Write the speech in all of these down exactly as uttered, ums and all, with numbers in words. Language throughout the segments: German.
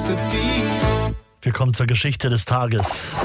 Wir kommen zur Geschichte des Tages.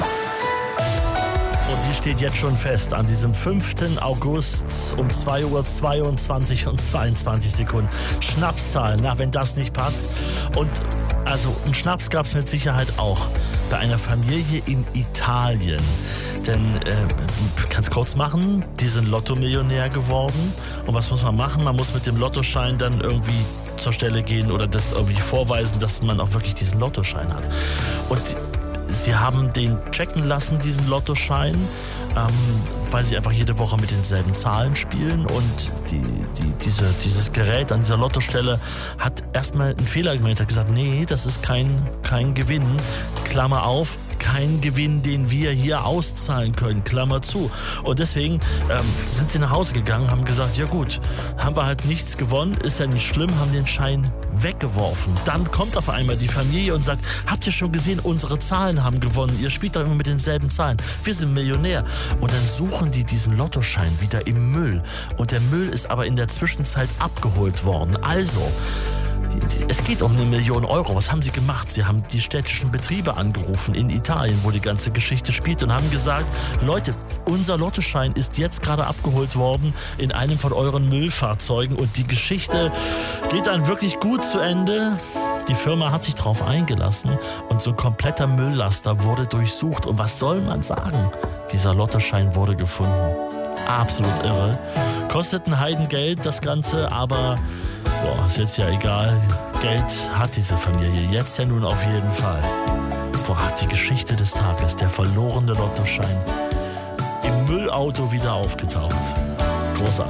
Und die steht jetzt schon fest. An diesem fünften August um zwei Uhr zweiundzwanzig und zweiundzwanzig Sekunden. Schnapszahl, na, wenn das nicht passt. Und also einen Schnaps gab es mit Sicherheit auch bei einer Familie in Italien. Denn, äh, ich kann es kurz machen, die sind Lotto-Millionär geworden. Und was muss man machen? Man muss mit dem Lottoschein dann irgendwie zur Stelle gehen oder das irgendwie vorweisen, dass man auch wirklich diesen Lottoschein hat. Und sie haben den checken lassen, diesen Lottoschein, ähm, weil sie einfach jede Woche mit denselben Zahlen spielen. Und die, die, diese, dieses Gerät an dieser Lottostelle hat erstmal einen Fehler gemacht, hat gesagt, nee, das ist kein, kein Gewinn, Klammer auf, kein Gewinn, den wir hier auszahlen können, Klammer zu. Und deswegen ähm, sind sie nach Hause gegangen, haben gesagt, ja gut, haben wir halt nichts gewonnen, ist ja nicht schlimm, haben den Schein weggeworfen. Dann kommt auf einmal die Familie und sagt, habt ihr schon gesehen, unsere Zahlen haben gewonnen, ihr spielt doch immer mit denselben Zahlen, wir sind Millionär. Und dann suchen die diesen Lottoschein wieder im Müll. Und der Müll ist aber in der Zwischenzeit abgeholt worden. Also, es geht um eine Million Euro. Was haben sie gemacht? Sie haben die städtischen Betriebe angerufen in Italien, wo die ganze Geschichte spielt, und haben gesagt, Leute, unser Lottoschein ist jetzt gerade abgeholt worden in einem von euren Müllfahrzeugen, und die Geschichte geht dann wirklich gut zu Ende. Die Firma hat sich drauf eingelassen und so ein kompletter Mülllaster wurde durchsucht. Und was soll man sagen? Dieser Lottoschein wurde gefunden. Absolut irre. Kostet ein Heidengeld das Ganze, aber boah, ist jetzt ja egal. Geld hat diese Familie jetzt ja nun auf jeden Fall. Boah, die Geschichte des Tages, der verlorene Lottoschein im Müllauto wieder aufgetaucht. Großartig.